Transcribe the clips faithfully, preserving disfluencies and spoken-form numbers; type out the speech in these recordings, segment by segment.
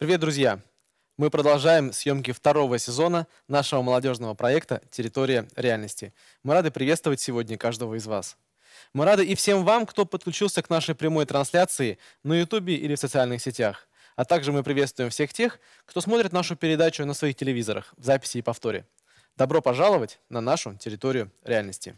Привет, друзья! Мы продолжаем съемки второго сезона нашего молодежного проекта «Территория реальности». Мы рады приветствовать сегодня каждого из вас. Мы рады и всем вам, кто подключился к нашей прямой трансляции на Ютубе или в социальных сетях. А также мы приветствуем всех тех, кто смотрит нашу передачу на своих телевизорах, в записи и повторе. Добро пожаловать на нашу территорию реальности.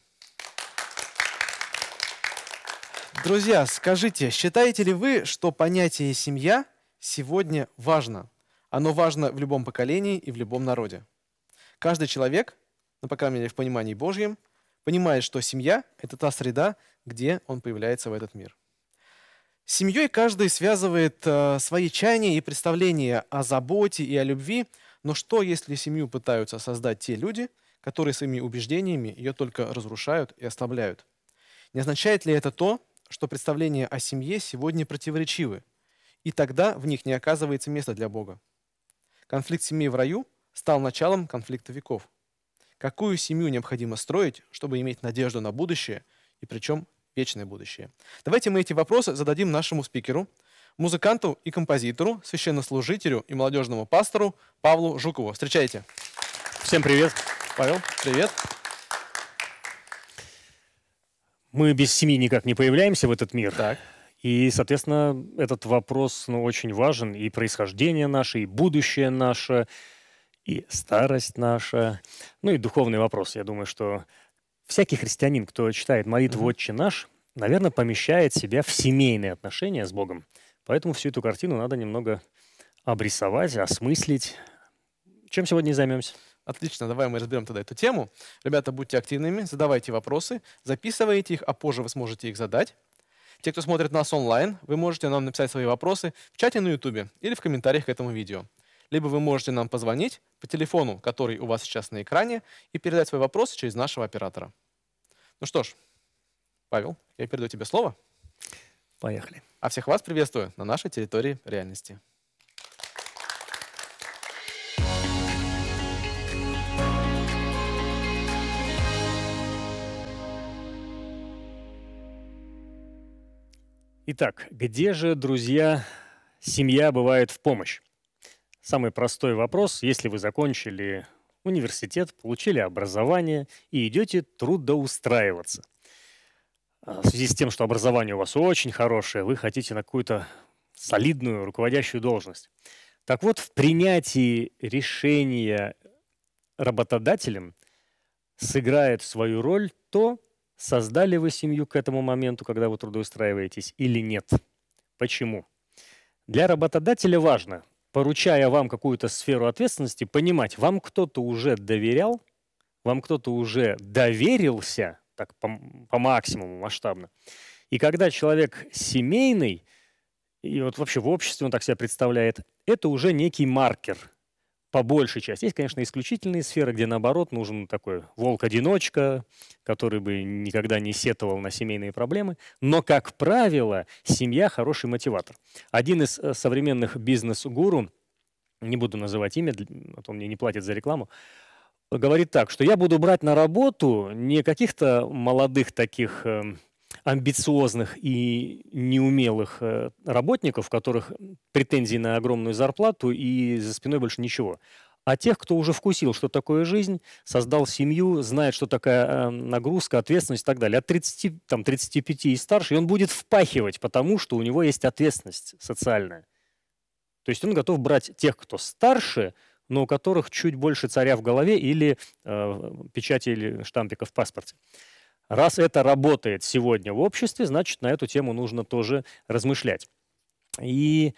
Друзья, скажите, считаете ли вы, что понятие «семья» сегодня важно? Оно важно в любом поколении и в любом народе. Каждый человек, ну, по крайней мере, в понимании Божьем, понимает, что семья – это та среда, где он появляется в этот мир. С семьей каждый связывает э, свои чаяния и представления о заботе и о любви, но что, если семью пытаются создать те люди, которые своими убеждениями ее только разрушают и ослабляют? Не означает ли это то, что представления о семье сегодня противоречивы, и тогда в них не оказывается места для Бога? Конфликт семьи в раю стал началом конфликта веков. Какую семью необходимо строить, чтобы иметь надежду на будущее, и причем вечное будущее? Давайте мы эти вопросы зададим нашему спикеру, музыканту и композитору, священнослужителю и молодежному пастору Павлу Жукову. Встречайте. Всем привет. Павел, привет. Мы без семьи никак не появляемся в этот мир. Так. И, соответственно, этот вопрос ну, очень важен. И происхождение наше, и будущее наше, и старость наша. Ну и духовный вопрос. Я думаю, что всякий христианин, кто читает молитву Мгм. «Отче наш», наверное, помещает себя в семейные отношения с Богом. Поэтому всю эту картину надо немного обрисовать, осмыслить. Чем сегодня и займемся? Отлично, давай мы разберем тогда эту тему. Ребята, будьте активными, задавайте вопросы, записывайте их, а позже вы сможете их задать. Те, кто смотрит нас онлайн, вы можете нам написать свои вопросы в чате на ютубе или в комментариях к этому видео. Либо вы можете нам позвонить по телефону, который у вас сейчас на экране, и передать свой вопрос через нашего оператора. Ну что ж, Павел, я передаю тебе слово. Поехали. А всех вас приветствую на нашей территории реальности. Итак, где же, друзья, семья бывает в помощь? Самый простой вопрос. Если вы закончили университет, получили образование и идете трудоустраиваться. А В связи с тем, что образование у вас очень хорошее, вы хотите на какую-то солидную руководящую должность. Так вот, в принятии решения работодателем сыграет свою роль то, создали вы семью к этому моменту, когда вы трудоустраиваетесь, или нет. Почему? Для работодателя важно, поручая вам какую-то сферу ответственности, понимать, вам кто-то уже доверял, вам кто-то уже доверился, так по, по максимуму масштабно. И когда человек семейный, и вот вообще в обществе он так себя представляет, это уже некий маркер. По большей части. Есть, конечно, исключительные сферы, где, наоборот, нужен такой волк-одиночка, который бы никогда не сетовал на семейные проблемы. Но, как правило, семья – хороший мотиватор. Один из э, современных бизнес-гуру, не буду называть имя, а то мне не платят за рекламу, говорит так, что я буду брать на работу не каких-то молодых таких э, амбициозных и неумелых э, работников, у которых претензии на огромную зарплату и за спиной больше ничего, а тех, кто уже вкусил, что такое жизнь, создал семью, знает, что такая э, нагрузка, ответственность и так далее. От тридцати, там, тридцати пяти и старше, и он будет впахивать, потому что у него есть ответственность социальная. То есть он готов брать тех, кто старше, но у которых чуть больше царя в голове или э, печати или штампика в паспорте. Раз это работает сегодня в обществе, значит, на эту тему нужно тоже размышлять. И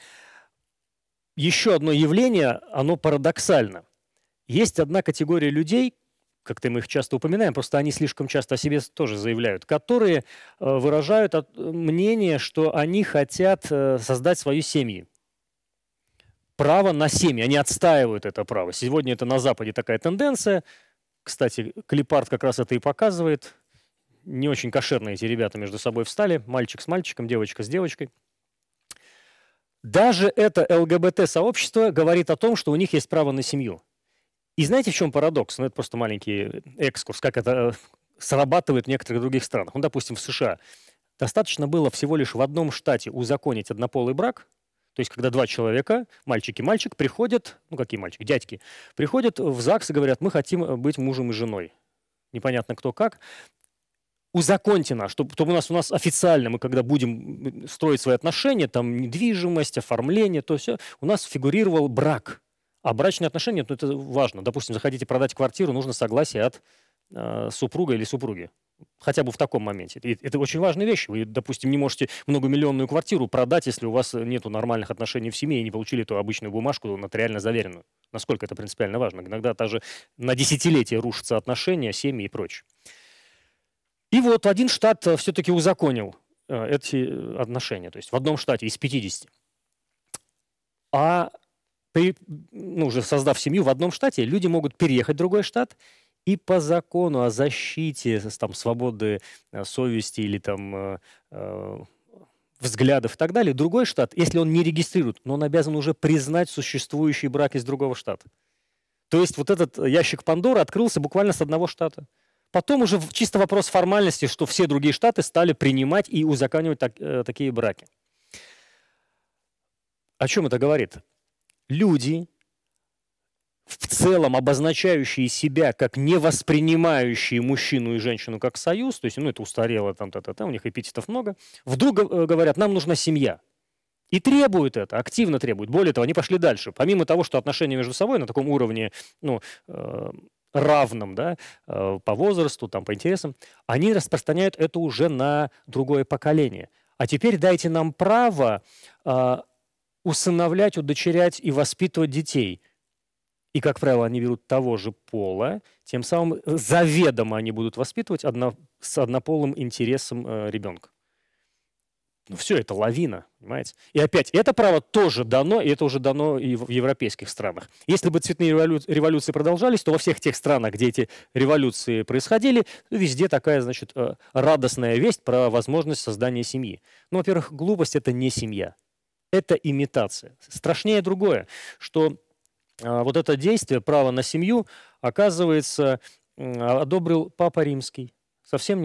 еще одно явление, оно парадоксально. Есть одна категория людей, как-то мы их часто упоминаем, просто они слишком часто о себе тоже заявляют, которые выражают мнение, что они хотят создать свои семьи. Право на семьи, они отстаивают это право. Сегодня это на Западе такая тенденция. Кстати, клипарт как раз это и показывает. Не очень кошерно эти ребята между собой встали. Мальчик с мальчиком, девочка с девочкой. Даже это ЛГБТ-сообщество говорит о том, что у них есть право на семью. И знаете, в чем парадокс? Ну, это просто маленький экскурс, как это срабатывает в некоторых других странах. Ну, допустим, в США. Достаточно было всего лишь в одном штате узаконить однополый брак, То есть, когда два человека, мальчик и мальчик, приходят, ну какие мальчики, дядьки, приходят в ЗАГС и говорят, мы хотим быть мужем и женой. Непонятно кто как. Узаконьте нас, чтобы, чтобы у нас, у нас официально, мы когда будем строить свои отношения, там недвижимость, оформление, то все, у нас фигурировал брак. А брачные отношения, ну, это важно. Допустим, захотите продать квартиру, нужно согласие от э, супруга или супруги. Хотя бы в таком моменте. И это очень важная вещь. Вы, допустим, не можете многомиллионную квартиру продать, если у вас нет нормальных отношений в семье и не получили эту обычную бумажку нотариально заверенную. Насколько это принципиально важно. Иногда даже на десятилетия рушатся отношения, семьи и прочее. И вот один штат все-таки узаконил э, эти отношения. То есть в одном штате из пятидесяти. А при, ну, уже создав семью в одном штате, люди могут переехать в другой штат и по закону о защите там, свободы э, совести или там, э, э, взглядов и так далее, другой штат, если он не регистрирует, но он обязан уже признать существующий брак из другого штата. То есть вот этот ящик Пандоры открылся буквально с одного штата. Потом уже чисто вопрос формальности, что все другие штаты стали принимать и узаконивать так, э, такие браки. О чем это говорит? Люди, в целом обозначающие себя как не воспринимающие мужчину и женщину как союз, то есть, ну, это устарело, там, та, та, та, у них эпитетов много, вдруг э, говорят, нам нужна семья. И требуют это, активно требуют. Более того, они пошли дальше. Помимо того, что отношения между собой на таком уровне, ну, э, равном, да, э, по возрасту, там, по интересам, они распространяют это уже на другое поколение. А теперь дайте нам право э, усыновлять, удочерять и воспитывать детей. И, как правило, они берут того же пола, тем самым заведомо они будут воспитывать одно, с однополым интересом э, ребенка. Ну все, это лавина, понимаете? И опять, это право тоже дано, и это уже дано и в европейских странах. Если бы цветные револю... революции продолжались, то во всех тех странах, где эти революции происходили, везде такая, значит, э, радостная весть про возможность создания семьи. Ну, во-первых, глупость – это не семья. Это имитация. Страшнее другое, что э, вот это действие, право на семью, оказывается, э, одобрил Папа Римский. Совсем не